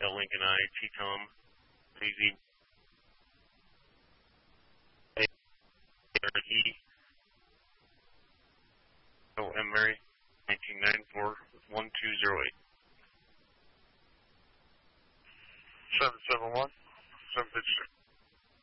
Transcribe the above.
Hotel Lincoln I, T-Tom, AZ, E, O, M, Mary, 1994, 1208. 771, 756.